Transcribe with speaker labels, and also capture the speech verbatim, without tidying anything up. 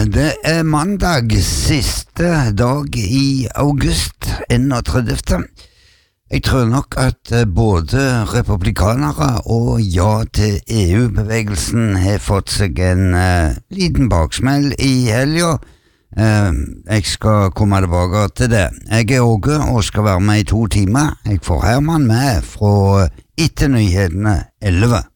Speaker 1: Det er mandag, siste dag i august, enogtredivte. Jeg tror nok at både republikanere og ja til E U-bevegelsen har fått seg en uh, liten baksmell i helga. Uh, jeg skal komme tilbake til det. Jeg er Åge og skal være med i to timer. Jeg får Herman med fra etter nyhetene elleve.